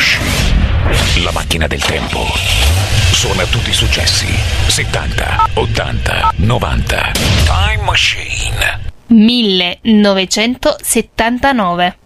Machine. La macchina del tempo. Suona tutti i successi. 70, 80, 90. Time Machine. 1979.